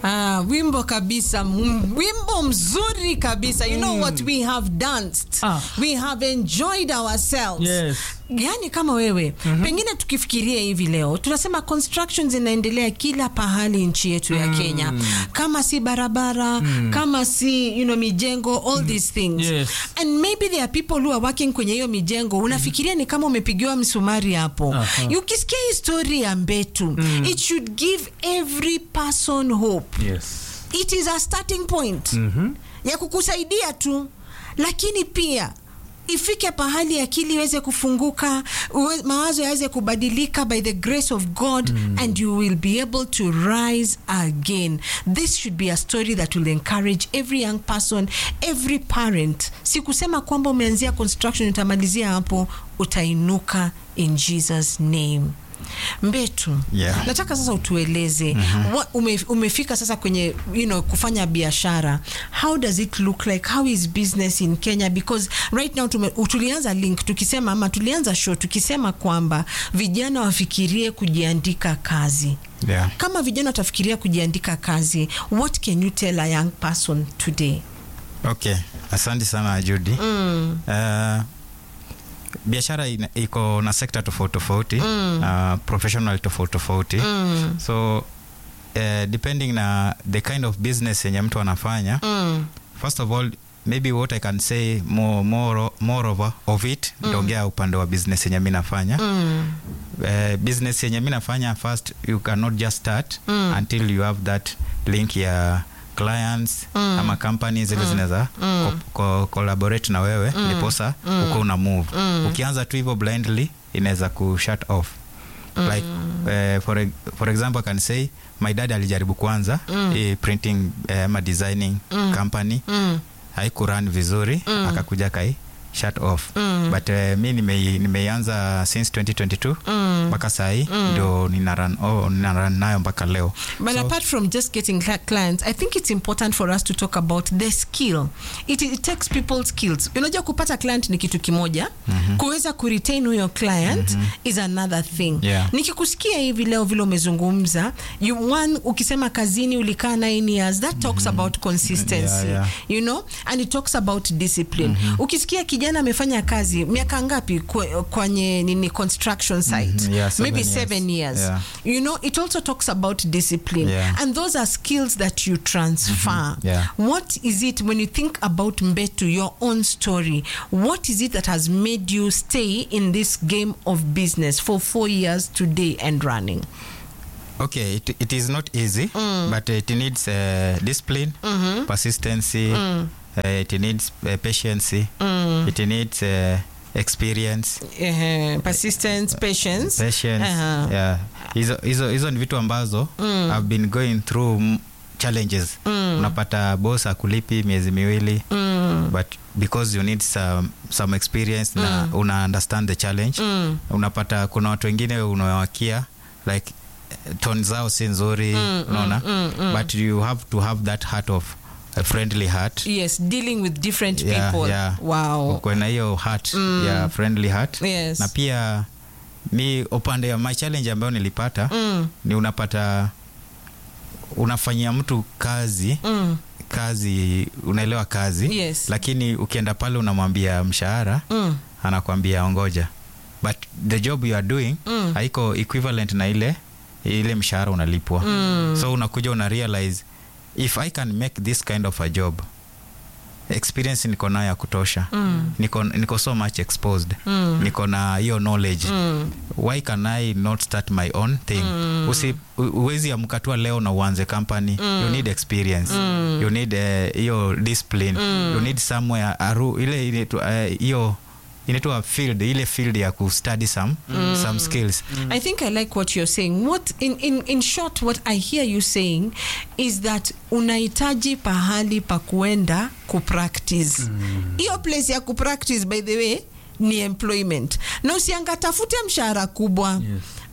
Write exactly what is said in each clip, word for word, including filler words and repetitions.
Ah, wimbo kabisa, wimbo mzuri kabisa. You know mm. what we have danced. Ah. We have enjoyed ourselves. Yes. Yani kama wewe, mm-hmm. pengine tukifikiria hivi leo, tunasema constructions zinaendelea kila pahali nchi yetu ya mm. Kenya. Kama si barabara, mm. kama si, you know, mijengo, all mm. these things. Yes. And maybe there are people who are working kwenye hiyo mijengo, unafikiria ni kama umepigiwa msumari hapo. Uh-huh. Ukisikia story ya Mbetu, mm. it should give every person hope. Yes. It is a starting point. Mm-hmm. Ya kukusaidia tu, lakini pia ifike pahali akili iweze kufunguka, uwe, mawazo yaweze kubadilika by the grace of God, mm. and you will be able to rise again. This should be a story that will encourage every young person, every parent. Si kusema kwamba umeanzia construction utamalizia hapo, utainuka in Jesus name. Mbetu, yeah. nataka sasa utueleze mm-hmm. ume, umefika sasa kwenye, you know, kufanya biashara. How does it look like? How is business in Kenya? Because right now tume, tulianza link tukisema ama tulianza show tukisema kwamba vijana wafikirie kujiandika kazi. Yeah. Kama vijana watafikiria kujiandika kazi, what can you tell a young person today? Okay, asante sana Judy. Mm. Uh, biashara iko na sekta tofauti tofauti, mm. uh, professional tofauti tofauti. Mm. So uh, depending na the kind of business yenye mtu anafanya, mm. first of all, maybe what I can say more more more over of it, mm. ndongea upande wa business yenye mimi nafanya. Mm. Uh, business yenye mimi nafanya, first you cannot just start mm. until you have that link ya clients, mm. ama companies zile mm. zinaweza mm. co- co- collaborate na wewe, mm. niposa mm. uko una move. Mm. Ukianza tu hivyo blindly inaweza ku shut off. Mm. Like uh, for for example I can say my dad alijaribu kwanza mm. e printing ama uh, designing mm. company, mm. haikurun vizuri, mm. akakuja kai shut off. Mm. But uh, mi nime nimeanza since twenty twenty-two mpaka mm. sahi ndio mm. nina run oh nina run nayo mpaka leo. But so, apart from just getting clients, I think it's important for us to talk about the skill. It, it takes people's skills. Unajua kupata client ni kitu kimoja, mm-hmm. kuweza ku retain your client mm-hmm. is another thing. Yeah. Nikikusikia hivi leo vile umezungumza, you one ukisema kazini ulikaa nine years, that talks mm-hmm. about consistency. Yeah, yeah. You know, and it talks about discipline. Mm-hmm. Ukisikia kijana amefanya kazi miaka ngapi kwenye nini construction site, mm-hmm. yeah, maybe years. seven years. Yeah. You know, it also talks about discipline. Yeah. And those are skills that you transfer. Mm-hmm. Yeah. What is it, when you think about Mbetu, your own story, what is it that has made you stay in this game of business for four years today and running? Okay, it, it is not easy, mm. but it needs uh, discipline, mm-hmm. persistency, mm. uh, it needs uh, patience, mm. it needs uh, experience, uh-huh. persistence, patience, patience. Uh-huh. Yeah, hizo hizo hizo ni vitu ambazo mm. I've been going through challenges. Mm. Unapata boss akulipi miezi miwili, mm. but because you need some some experience, mm. na una understand the challenge, mm. unapata kuna watu wengine unawakia like tone zao si nzuri, mm, unaona, mm, mm, but you have to have that heart of a friendly heart. Yes, dealing with different yeah, people. Yeah. Wow. Kwa na hiyo heart, mm. yeah, friendly heart. Yes. Na pia mi upande ya my challenge ambayo nilipata, mm. ni unapata unafanyia mtu kazi, mm. kazi, unaelewa kazi, yes. lakini ukienda pale unamwambia mshahara, mm. anakuambia ongoja. But the job you are doing, mm. haiko equivalent na ile ile mshahara unalipwa. Mm. So unakuja una realize if I can make this kind of a job, experience niko nayo ya kutosha, mm. niko niko so much exposed, mm. niko na hiyo knowledge, mm. why can I not start my own thing? Mm. Usi uwezi amkatua leo na uanze company, mm. you need experience, mm. you need hiyo uh, discipline, mm. you need somewhere aru ile ile hiyo uh, into a field, ile field ya ku study some mm. some skills. Mm. I think I like what you're saying. What in in in short, what I hear you saying is that unahitaji pahali pa kuenda ku practice. Hiyo mm. place ya ku practice, by the way, ni employment. Na usianga tafute mshahara kubwa. Yes.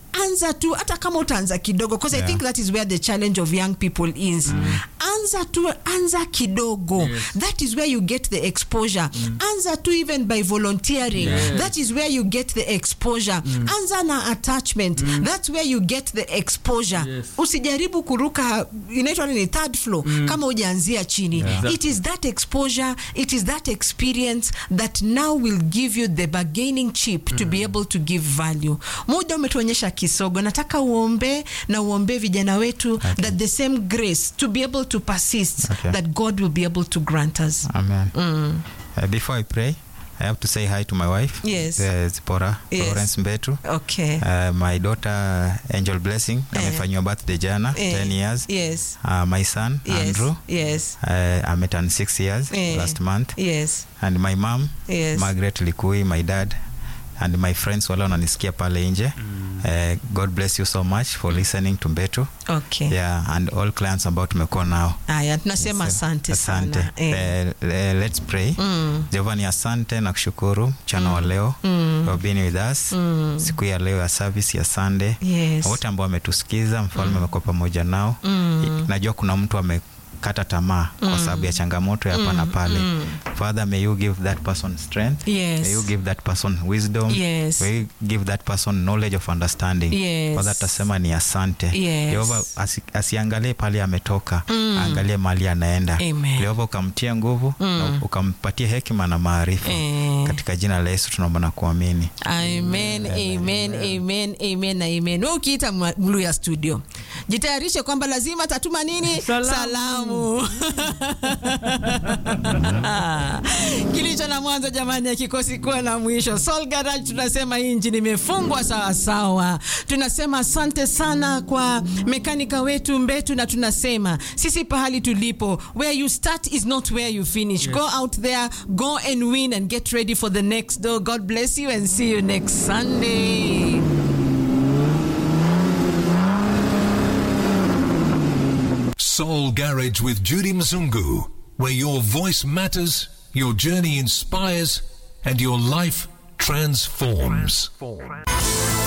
anza tu, hata kama utaanza kidogo, because yeah. I think that is where the challenge of young people is. Mm. Anza tu, anza kidogo. Yes. That is where you get the exposure. Mm. Anza tu even by volunteering. Yes. That is where you get the exposure. Mm. Anza na attachment. Mm. That's where you get the exposure. Yes. Usijaribu kuruka inaitwa ni third floor mm. kama hujaanzia chini. Yeah. It is that exposure, it is that experience that now will give you the bargaining chip mm. to be able to give value. Muda umetuonyesha kisogo. Nataka uombe na uombe vijana wetu okay. that the same grace to be able to persist okay. that God will be able to grant us. Amen. Mm. Uh, before I pray, I have to say hi to my wife. Yes. Uh, Zipora, yes. Florence Mbetu. Okay. Uh, my daughter Angel Blessing. Eh. Amefanywa birthday jana, eh. ten years. Yes. Uh, my son yes. Andrew. Yes. Uh, I met him six years eh. last month. Yes. And my mom, yes. Margaret Likui, my dad, and my friends wale wananisikia pale nje. Mm. Uh, God bless you so much for listening to Mbetu. Okay. Yeah, and all clients ambao tumekuwa nao. Aya, tunasema asante sana. Asante. Eh. Uh, uh, let's pray. Mm. Jehova, asante na kushukuru mchana mm. wa leo mm. for being with us. Mm. Siku ya leo ya service ya Sunday. Yes. Wote ambao wametusikiza, mfalme amekuwa mm. pamoja nao. Mm. Najua kuna mtu ame kata tamaa mm. kwa sababu ya changamoto ya hapa mm. na pale. Mm. Father, may you give that person strength. Yes. May you give that person wisdom. Yes. May you give that person knowledge of understanding. Yes. Father, tasema ni asante. Yes. Jehova, asi, asiangalie pale ametoka, mm. angalie mali anaenda. Jehova, ukamtia nguvu mm. na ukampatia hekima na maarifa. Eh. Katika jina la Yesu tunaomba na kuamini. Amen, amen, amen, amen na amen. Wewe ukiita Mluya Studio, jitayarishe kwamba lazima tatuma nini? Salamu. Salamu. Kilicho na mwanzo jamani, kikosi kuwa na mwisho. Soul Garage tunasema hii injini imefungwa sawa sawa. Tunasema asante sana kwa mekanika wetu Mbetu, na tunasema sisi pahali tulipo, where you start is not where you finish. Yes. Go out there, go and win and get ready for the next door. God bless you and see you next Sunday. Soul Garage with Judy Mzungu, where your voice matters, your journey inspires, and your life transforms. Transform.